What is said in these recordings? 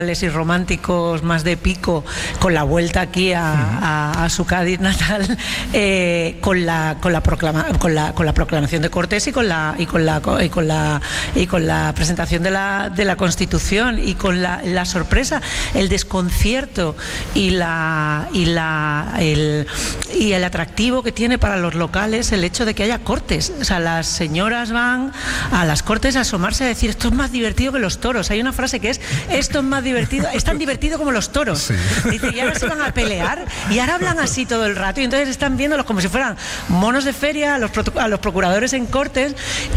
y románticos más de pico, con la vuelta aquí a su Cádiz natal, con la proclamación de Cortés y con la presentación de la Constitución, y con la sorpresa, el desconcierto y el atractivo que tiene para los locales el hecho de que haya cortes. O sea, las señoras van a las cortes a asomarse a decir: esto es más divertido que los toros. Hay una frase que es: esto es más divertido, es tan divertido como los toros. Sí. Dice, y ahora se van a pelear, y ahora hablan así todo el rato, y entonces están viéndolos como si fueran monos de feria, a los procuradores en cortes,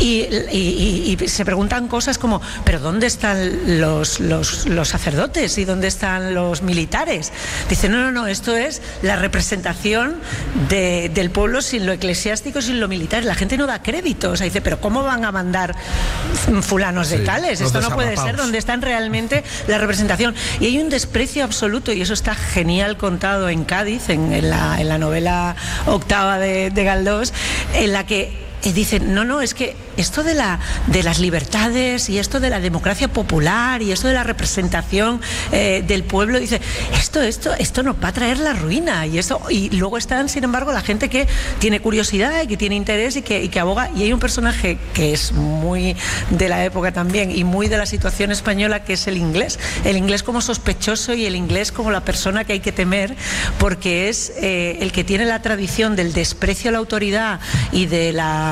y se preguntan cosas como: ¿pero dónde están los sacerdotes y dónde están los militares? Dice, no, esto es la representación del pueblo sin lo eclesiástico, sin lo militar. La gente no da crédito. O sea, dice, ¿pero cómo van a mandar fulanos de tales? Esto no puede ser. ¿Dónde están realmente la representación? Y hay un desprecio absoluto, y eso está genial contado en Cádiz, en la novela octava de Galdós, en la que dicen, no, es que esto de las libertades, y esto de la democracia popular, y esto de la representación del pueblo, dice, esto nos va a traer la ruina. Y luego están, sin embargo, la gente que tiene curiosidad y que tiene interés y que aboga. Y hay un personaje que es muy de la época también, y muy de la situación española, que es el inglés como sospechoso, y el inglés como la persona que hay que temer, porque es el que tiene la tradición del desprecio a la autoridad y de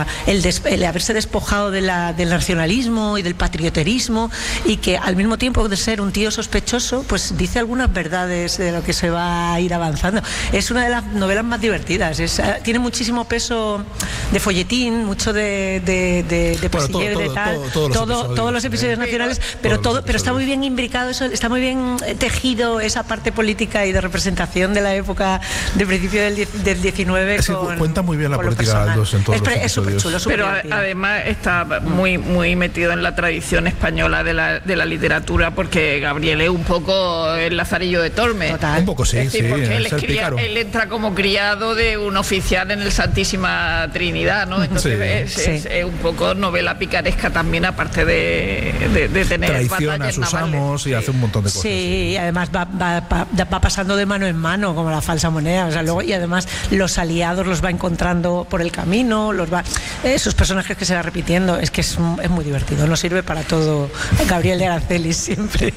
el haberse despojado del nacionalismo y del patrioterismo, y que al mismo tiempo de ser un tío sospechoso, pues dice algunas verdades de lo que se va a ir avanzando. Es una de las novelas más divertidas. Tiene muchísimo peso de folletín, mucho de pasillero, de tal, todos los episodios nacionales, pero está muy bien imbricado eso, está muy bien tejido esa parte política y de representación de la época de principio del 19. Cuenta muy bien la política de Galdós en todos los episodios. Chulo, pero además está muy metido en la tradición española de la literatura, porque Gabriel es un poco el Lazarillo de Tormes. Total. Un poco, sí, es decir, porque él él entra como criado de un oficial en el Santísima Trinidad, ¿no? Entonces es un poco novela picaresca también, aparte de tener traiciona a sus amos y hace un montón de cosas. Sí, y además va pasando de mano en mano, como la falsa moneda. O sea, luego, y además los aliados los va encontrando por el camino, esos personajes que se van repitiendo. Es que es muy divertido, nos sirve para todo. Gabriel de Araceli siempre.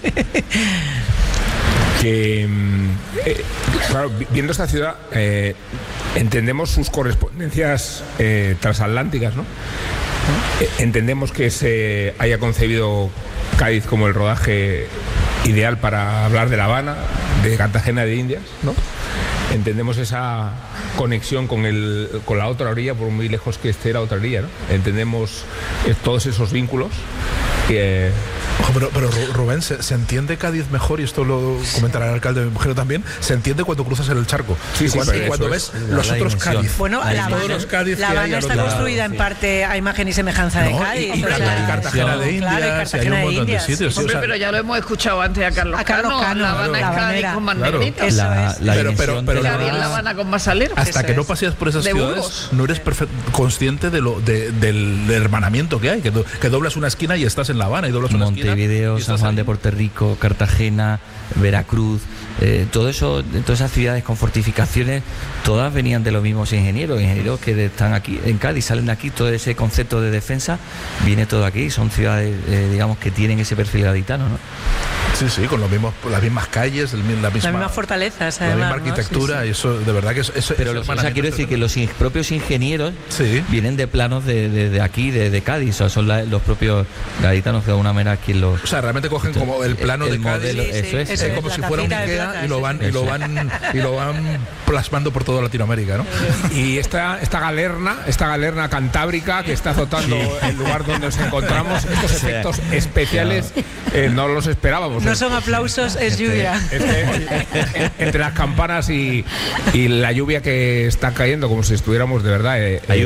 Que claro, viendo esta ciudad entendemos sus correspondencias transatlánticas, ¿no? Entendemos que se haya concebido Cádiz como el rodaje ideal para hablar de La Habana, de Cartagena de Indias, ¿no? Entendemos esa conexión con la otra orilla, por muy lejos que esté la otra orilla, ¿no? Entendemos todos esos vínculos que... Pero Rubén, ¿se entiende Cádiz mejor? Y esto lo comentará el alcalde de Mujero también. ¿Se entiende cuando cruzas el charco? Sí, cuando ves los otros Cádiz. Bueno, La Habana está construida en parte a imagen y semejanza de Cádiz. Y Cartagena de Indias, hay un montón de sitios. Hombre, pero ya lo hemos escuchado antes a Carlos Cano. La Habana es Cádiz con más negrita. Pero La Habana con más aleros. Hasta que no paseas por esas ciudades, no eres consciente del hermanamiento que hay, que doblas una esquina y estás en La Habana, y doblas una esquina. Montevideo, San Juan de Puerto Rico, Cartagena, Veracruz, todo eso, todas esas ciudades con fortificaciones, todas venían de los mismos ingenieros que están aquí en Cádiz, salen de aquí. Todo ese concepto de defensa viene todo aquí. Son ciudades, digamos, que tienen ese perfil gaditano, ¿no? Sí, con las mismas calles, las mismas fortalezas, además, la misma arquitectura, ¿no? Y eso, de verdad que eso. Pero quiero decir que los propios ingenieros vienen de planos de aquí, de Cádiz. O sea, son los propios gaditanos que de alguna manera quien los... O sea, realmente cogen como el plano de Cádiz, modelo, eso es como si fuera un Ikea, y lo van plasmando por toda Latinoamérica, ¿no? Y esta galerna cantábrica que está azotando el lugar donde nos encontramos, estos efectos especiales no los esperábamos. No son aplausos, es lluvia. Entre las campanas y la lluvia que está cayendo, como si estuviéramos de verdad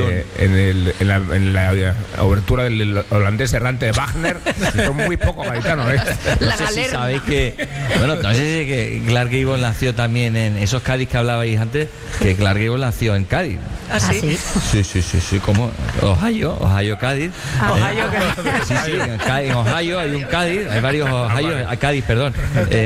en la obertura del holandés errante de Wagner, son muy poco gaditanos, ¿eh? No sé si sabéis que... Bueno, no sé si que Clark Gable nació también en esos Cádiz que hablabais antes, que Clark Gable nació en Cádiz. ¿Ah, sí? Sí, como Ohio, Cádiz. Ohio, sí, en Ohio hay un Cádiz, hay varios Ohio, Cádiz, perdón.